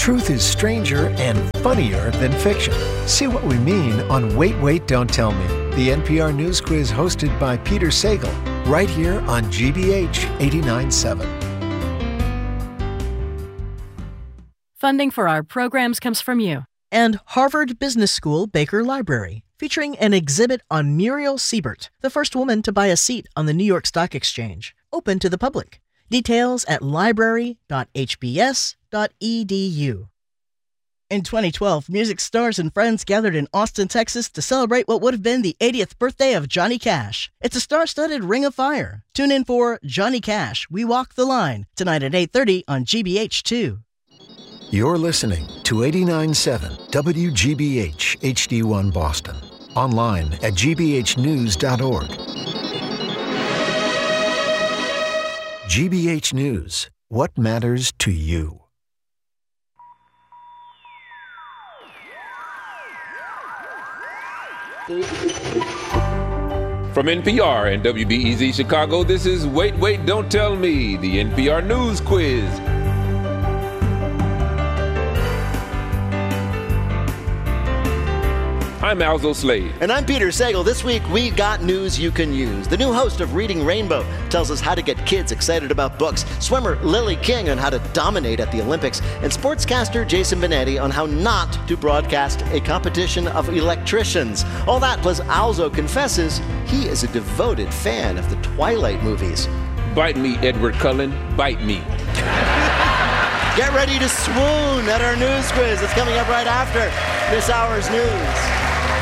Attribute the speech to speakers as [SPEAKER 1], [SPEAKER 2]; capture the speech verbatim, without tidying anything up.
[SPEAKER 1] Truth is stranger and funnier than fiction. See what we mean on Wait, Wait, Don't Tell Me, the N P R News Quiz hosted by Peter Sagal, right here on G B H eighty-nine point seven.
[SPEAKER 2] Funding for our programs comes from you.
[SPEAKER 3] And Harvard Business School Baker Library, featuring an exhibit on Muriel Siebert, the first woman to buy a seat on the New York Stock Exchange, open to the public. Details at library dot h b s dot e d u. In twenty twelve, music stars and friends gathered in Austin, Texas to celebrate what would have been the eightieth birthday of Johnny Cash. It's a star-studded ring of fire. Tune in for Johnny Cash, We Walk the Line, tonight at eight thirty on G B H two.
[SPEAKER 1] You're listening to eighty-nine point seven W G B H H D one Boston. Online at g b h news dot org. G B H News. What matters to you?
[SPEAKER 4] From N P R and W B E Z Chicago, this is Wait, Wait, Don't Tell Me, the N P R News Quiz. I'm Alzo Slade.
[SPEAKER 5] And I'm Peter Sagal. This week, we got news you can use. The new host of Reading Rainbow tells us how to get kids excited about books, swimmer Lily King on how to dominate at the Olympics, and sportscaster Jason Benetti on how not to broadcast a competition of electricians. All that plus Alzo confesses he is a devoted fan of the Twilight movies.
[SPEAKER 4] Bite me, Edward Cullen, bite me.
[SPEAKER 5] Get ready to swoon at our news quiz. It's coming up right after this hour's news.